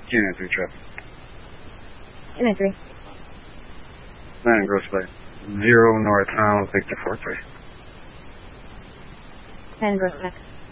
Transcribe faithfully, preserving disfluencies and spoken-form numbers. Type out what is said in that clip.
Canyon three traffic. Canyon three. Landing gross flight. Zero north, Island Victor four three. Landing gross flight.